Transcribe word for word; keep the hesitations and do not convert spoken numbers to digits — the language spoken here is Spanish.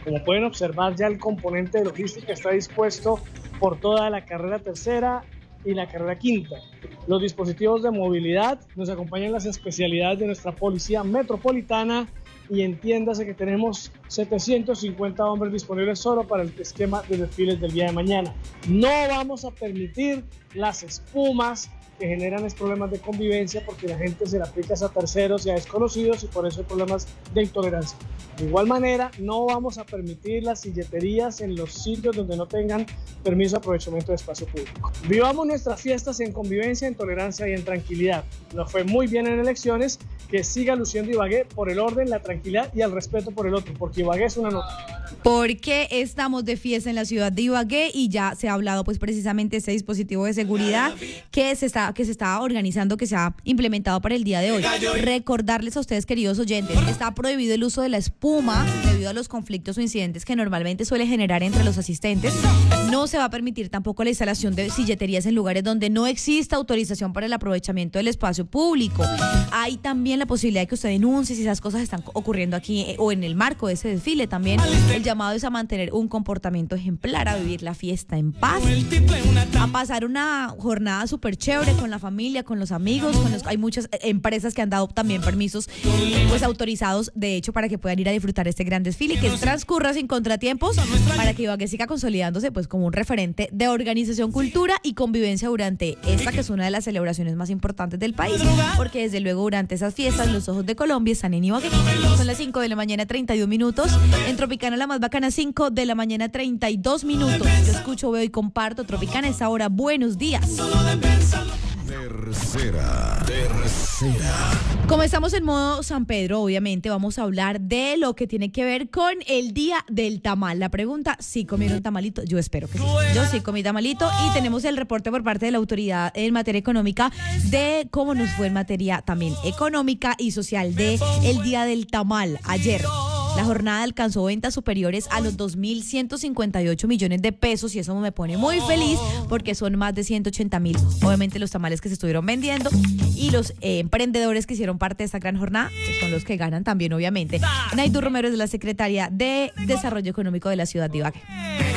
Como pueden observar, ya el componente de logística está dispuesto por toda la carrera tercera y la carrera quinta. Los dispositivos de movilidad nos acompañan las especialidades de nuestra policía metropolitana y entiéndase que tenemos setecientos cincuenta hombres disponibles solo para el esquema de desfiles del día de mañana. No vamos a permitir las espumas que generan es problemas de convivencia porque la gente se la aplica a terceros y a desconocidos y por eso hay problemas de intolerancia. De igual manera, no vamos a permitir las silleterías en los sitios donde no tengan permiso de aprovechamiento de espacio público. Vivamos nuestras fiestas en convivencia, en tolerancia y en tranquilidad. Nos fue muy bien en elecciones, que siga luciendo Ibagué por el orden, la tranquilidad y el respeto por el otro, porque Ibagué es una nota. Porque estamos de fiesta en la ciudad de Ibagué y ya se ha hablado pues precisamente de este dispositivo de seguridad que se está que se está organizando, que se ha implementado para el día de hoy. Recordarles a ustedes, queridos oyentes, está prohibido el uso de la espuma debido a los conflictos o incidentes que normalmente suele generar entre los asistentes. No se va a permitir tampoco la instalación de silleterías en lugares donde no exista autorización para el aprovechamiento del espacio público. Hay también la posibilidad de que usted denuncie si esas cosas están ocurriendo aquí eh, o en el marco de ese desfile. También el llamado es a mantener un comportamiento ejemplar, a vivir la fiesta en paz, a pasar una jornada súper chévere con la familia, con los amigos. Con los, hay muchas empresas que han dado también permisos pues autorizados, de hecho, para que puedan ir a disfrutar este gran desfile y que transcurra sin contratiempos para que Ibagué siga consolidándose pues como un referente de organización, cultura y convivencia durante esta que es una de las celebraciones más importantes del país, porque desde luego durante esas fiestas los ojos de Colombia están en Ibagué. Son las cinco de la mañana, treinta y un minutos. En Tropicana la más bacana, cinco de la mañana, treinta y dos minutos. Yo escucho, veo y comparto Tropicana a esta hora. Buenos días. Tercera, tercera. Como estamos en modo San Pedro, obviamente vamos a hablar de lo que tiene que ver con el Día del Tamal. La pregunta, ¿sí comieron tamalito? Yo espero que sí. Yo sí comí tamalito y tenemos el reporte por parte de la autoridad en materia económica de cómo nos fue en materia también económica y social de el Día del Tamal ayer. La jornada alcanzó ventas superiores a los dos mil ciento cincuenta y ocho millones de pesos y eso me pone muy feliz porque son más de ciento ochenta mil, obviamente, los tamales que se estuvieron vendiendo y los eh, emprendedores que hicieron parte de esta gran jornada pues son los que ganan también, obviamente. Naidu Romero es la secretaria de Desarrollo Económico de la ciudad de Ibagué.